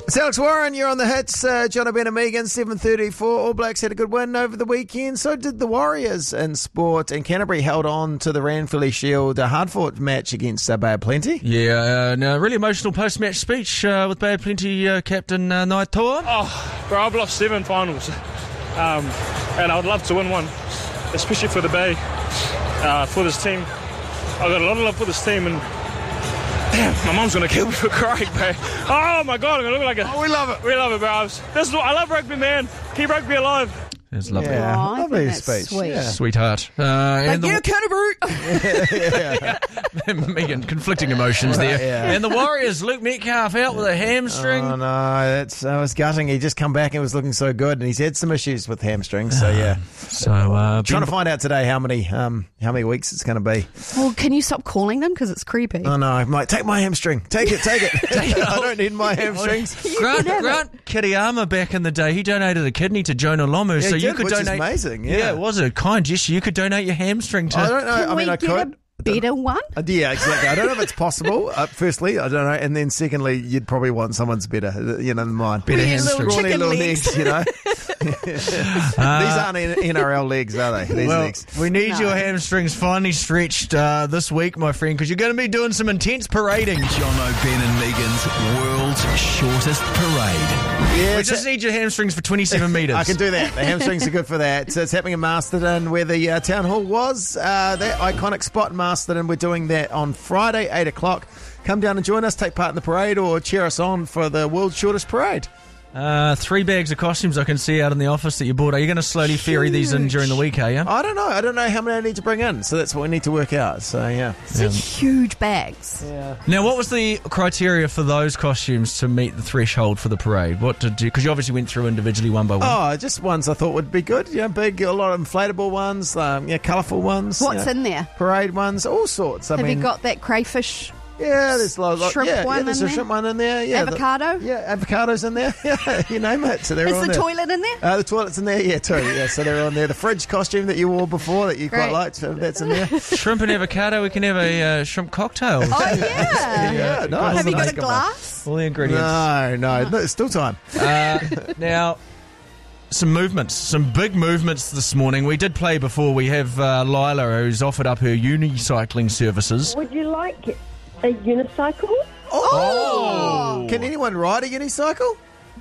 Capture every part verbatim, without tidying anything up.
It's Alex Warren, you're on the hits. Uh, John O'Brien Megan, seven thirty-four. All Blacks had a good win over the weekend. So did the Warriors in sport. And Canterbury held on to the Ranfurly Shield, a hard-fought match against uh, Bay of Plenty. Yeah, uh, no, really emotional post-match speech uh, with Bay of Plenty uh, captain uh, Naitoa. Oh, bro, I've lost seven finals. Um, and I would love to win one, especially for the Bay, uh, for this team. I've got a lot of love for this team, and damn, my mom's going to kill me for crying, bro. Oh, my God, I'm going to look like a... Oh, we love it. We love it, bro. This is what, I love rugby, man. Keep rugby alive. It's lovely. Yeah, Oh, I lovely think that's speech. sweet. Yeah. Sweetheart. Uh, and Like, the, yeah, Canterbury. Megan, conflicting emotions there. yeah. And the Warriors, Luke Metcalf out with a hamstring. Oh, no, that's, I was gutting. He just come back and was looking so good, and he's had some issues with hamstrings, so yeah. So, uh, Trying Ben- to find out today how many um, how many weeks it's going to be. Well, can you stop calling them? Because it's creepy. Oh, no, I'm like, take my hamstring. Take it, take it. I don't need my hamstrings. Grant, Grant Kiriyama back in the day, he donated a kidney to Jonah Lomu, Yeah, so he you did, could which is donate. amazing, yeah. it was a kind gesture. You could donate your hamstring to. I don't know. Can I we mean, I get could. a better one? Uh, yeah, exactly. I don't know if it's possible. Uh, firstly, I don't know, and then secondly, you'd probably want someone's better, uh, you know, than mine. Better With your hamstring. little Scrawny chicken little legs. legs, you know. These aren't N R L legs, are they? These Well, legs. we need No. your hamstrings finally stretched uh, this week, my friend, because you're going to be doing some intense parading. John O'Brien and Megan's world's shortest parade. Yeah, We it's just need your hamstrings for twenty-seven metres. I can do that. The hamstrings are good for that. So it's happening in Masterton, where the uh, town hall was. Uh, that iconic spot in Masterton. We're doing that on Friday, eight o'clock. Come down and join us, take part in the parade, or cheer us on for the world's shortest parade. Uh, three bags of costumes I can see out in the office that you bought. Are you going to slowly ferry these in during the week, are you? I don't know. I don't know how many I need to bring in. So that's what we need to work out. So, yeah. It's huge bags. Now, what was the criteria for those costumes to meet the threshold for the parade? What did you... Because you obviously went through individually one by one. Oh, just ones I thought would be good. You know, big, a lot of inflatable ones, um, yeah, colourful ones. What's you know, in there? Parade ones, all sorts. I Have mean, you got that crayfish? yeah, there's a lot, lot shrimp yeah, one yeah, there's in a there? shrimp one in there. Yeah, the- Avocado? yeah, avocados in there. Yeah, you name it. So they're Is on the there. toilet in there? Uh, the toilet's in there, yeah, too. Yeah, so they're on there. The fridge costume that you wore before that you quite Great. liked, so that's in there. Shrimp and avocado, we can have a uh, shrimp cocktail. Oh, yeah. Yeah, nice. Have you got a Nice. glass? All the ingredients. No, no, no, it's still time. Uh, now, some movements, some big movements this morning. We did play before. We have uh, Lila, who's offered up her unicycling services. Would you like a unicycle? Oh! Can anyone ride a unicycle?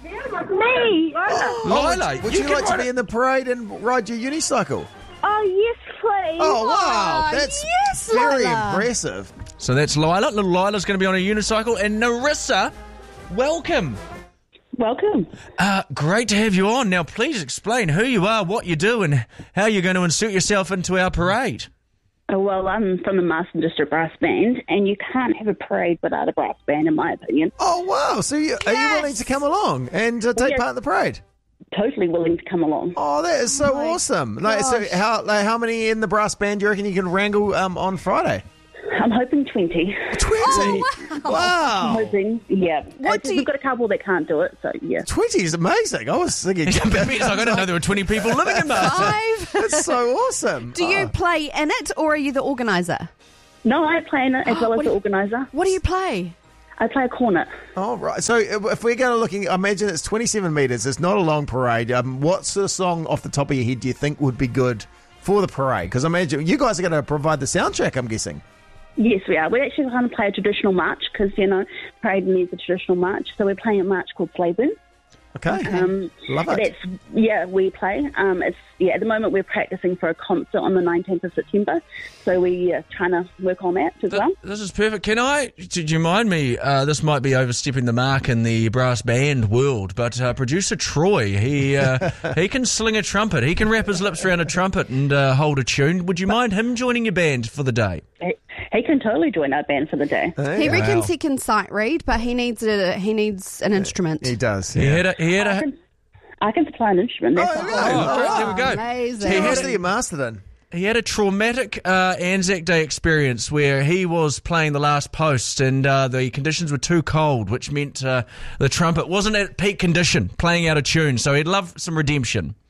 Me? Oh, Lila, Would you you, can like to ride be in the parade and ride your unicycle? yes, please. Oh, wow. Oh, That's yes, very Lila. impressive. So that's Lila. Little Lila's going to be on a unicycle. And Narissa, welcome. Welcome. Uh, great to have you on. Now, please explain who you are, what you do, and how you're going to insert yourself into our parade. Oh, well, I'm from the Marston District Brass Band, and you can't have a parade without a brass band, in my opinion. Oh, wow. So you, are you Yes. willing to come along and uh, take Yes. part in the parade? Totally willing to come along. Oh, that is so awesome. Like, so how like, how many in the brass band do you reckon you can wrangle um, on Friday? I'm hoping twenty. twenty? Oh, wow. Wow. Hoping, yeah. What Uh, do you- We've got a couple that can't do it, so yeah. twenty is amazing. I was thinking... It's like, I didn't know there were twenty people living in Marston. Five. That's so awesome. Do you Oh. play in it, or are you the organizer? No, I play in it as well as What the do you- organizer. What do you play? I play a cornet. Oh, right. So if we're going to looking, I imagine it's twenty-seven metres. It's not a long parade. Um, what sort of song off the top of your head do you think would be good for the parade? Because I imagine you guys are going to provide the soundtrack, I'm guessing. Yes, we are. We actually kind of play a traditional march because, you know, parade needs a traditional march. So we're playing a march called Playburn. Okay. Um, Love it. That's, yeah, we play. Um, it's yeah. At the moment, we're practicing for a concert on the nineteenth of September, so we're uh, trying to work on that as Th- well. This is perfect. Can I, do you mind me, uh, this might be overstepping the mark in the brass band world, but uh, producer Troy, he uh, he can sling a trumpet. He can wrap his lips around a trumpet and uh, hold a tune. Would you mind him joining your band for the day? He, he can totally join our band for the day. Hey, He wow. reckons he can sight read, but he needs a he needs an instrument. He does. He Yeah. had a... He had I a can, I can supply an instrument. That's Oh, fine. yeah. All right, there we go. Amazing. He had Seriously, you mastered it. He had a traumatic uh, Anzac Day experience where he was playing the last post and uh, the conditions were too cold, which meant uh, the trumpet wasn't at peak condition, playing out of tune. So he'd love some redemption.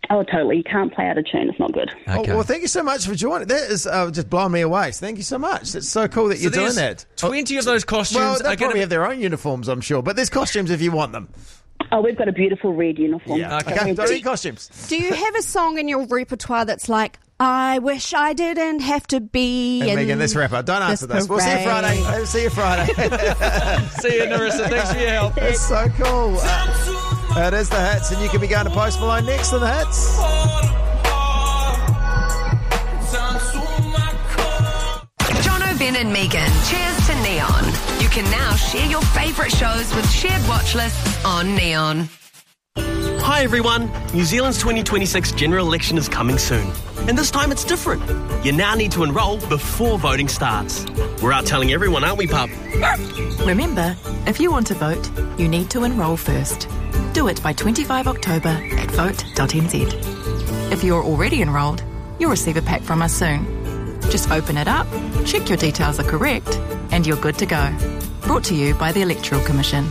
Oh, totally. You can't play out of tune. It's not good. Okay. Oh, well, thank you so much for joining. That is uh, just blowing me away. So thank you so much. It's so cool that So you're doing there's that. twenty of those costumes Well, are they going probably to have their own uniforms, I'm sure. But there's costumes if you want them. Oh, we've got a beautiful red uniform. Yeah. Okay. Okay. Do- Dirty costumes. Do you have a song in your repertoire that's like, I wish I didn't have to be And in Megan, let's wrap up. Don't answer this this. We'll see you parade. Friday. See you Friday. See you, Narissa. Thanks for your help. It's so cool. Uh, it is the hits, and you can be going to Post Malone next on the hits. Jono, Ben and Megan, cheers to Neon. You can now share your favourite shows with shared watch lists on Neon. Hi everyone! New Zealand's twenty twenty-six general election is coming soon. And this time it's different. You now need to enrol before voting starts. We're out telling everyone, aren't we, pup? Remember, if you want to vote, you need to enrol first. Do it by the twenty-fifth of October at vote dot n z. If you're already enrolled, you'll receive a pack from us soon. Just open it up, check your details are correct, and you're good to go. Brought to you by the Electoral Commission.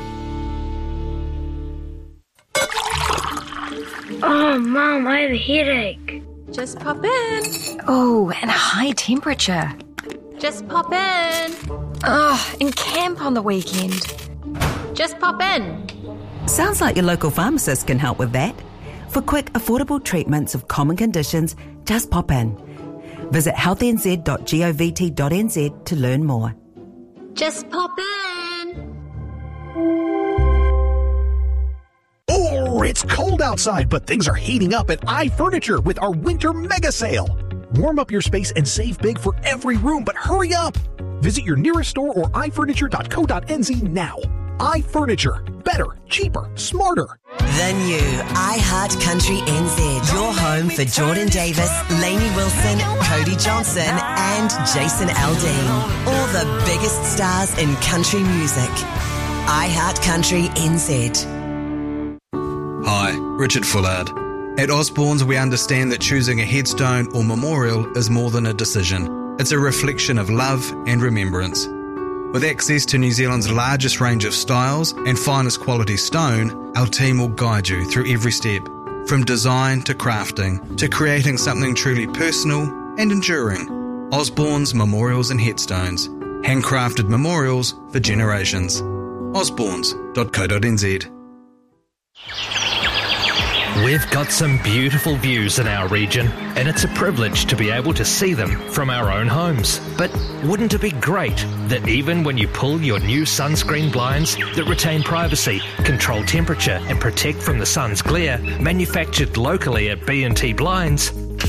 Oh, Mum, I have a headache. Just pop in. Oh, and a high temperature. Just pop in. Oh, and camp on the weekend. Just pop in. Sounds like your local pharmacist can help with that. For quick, affordable treatments of common conditions, just pop in. Visit health n z dot govt dot n z to learn more. Just pop in. Oh, it's cold outside, but things are heating up at iFurniture with our winter mega sale. Warm up your space and save big for every room, but hurry up! Visit your nearest store or i furniture dot co dot n z now. iFurniture. Better, cheaper, smarter. The new iHeart Country N Z. Your home for Jordan Davis, Lainey Wilson, Cody Johnson, and Jason Aldean. All the biggest stars in country music. iHeart Country N Z. Hi, Richard Fullard. At Osborne's, we understand that choosing a headstone or memorial is more than a decision. It's a reflection of love and remembrance. With access to New Zealand's largest range of styles and finest quality stone, our team will guide you through every step, from design to crafting, to creating something truly personal and enduring. Osborne's Memorials and Headstones. Handcrafted memorials for generations. osbornes dot co dot n z. We've got some beautiful views in our region, and it's a privilege to be able to see them from our own homes. But wouldn't it be great that even when you pull your new sunscreen blinds that retain privacy, control temperature and protect from the sun's glare, manufactured locally at B and T Blinds,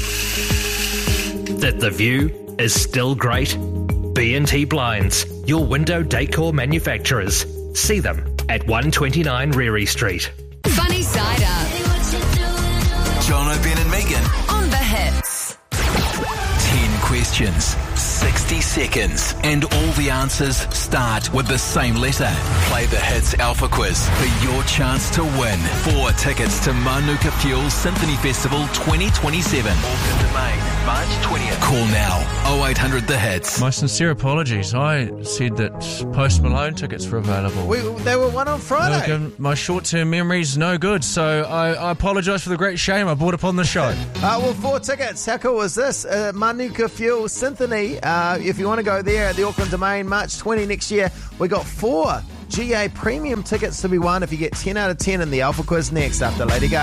that the view is still great? B and T Blinds, your window decor manufacturers. See them at one twenty-nine Reary Street. Funny Side Up. Jono, Ben and Megan. On the hits. ten questions, sixty seconds, and all the answers start with the same letter. Play the Hits Alpha Quiz for your chance to win four tickets to Manuka Fuel Symphony Festival twenty twenty-seven. Auckland Domain, March twentieth. Call now, oh eight hundred the hits. My sincere apologies. I said that Post Malone tickets were available. We, they were one on Friday. No, my short-term memory's no good, so I, I apologise for the great shame I brought upon the show. Uh, well, four tickets. How cool was this? Uh, Manuka Fuel Symphony. Uh, if you want to go there at the Auckland Domain, March twentieth next year, we got four G A premium tickets to be won if you get ten out of ten in the Alpha Quiz next after Lady Gaga.